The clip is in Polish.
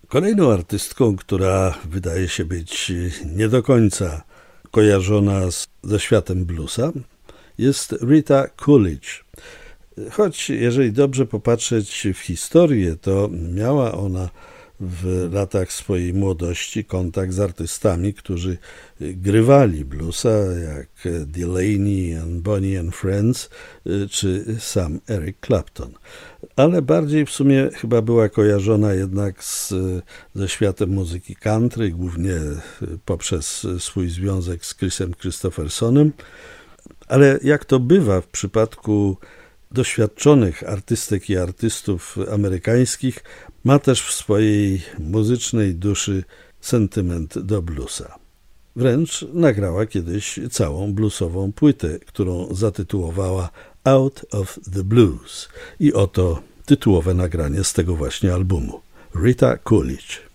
Kolejną artystką, która wydaje się być nie do końca kojarzona ze światem bluesa, jest Rita Coolidge. Choć jeżeli dobrze popatrzeć w historię, to miała ona w latach swojej młodości kontakt z artystami, którzy grywali bluesa, jak Delaney and Bonnie and Friends, czy sam Eric Clapton. Ale bardziej w sumie chyba była kojarzona jednak ze światem muzyki country, głównie poprzez swój związek z Chrisem Christophersonem. Ale jak to bywa w przypadku doświadczonych artystek i artystów amerykańskich, ma też w swojej muzycznej duszy sentyment do bluesa. Wręcz nagrała kiedyś całą bluesową płytę, którą zatytułowała Out of the Blues. I oto tytułowe nagranie z tego właśnie albumu. Rita Coolidge.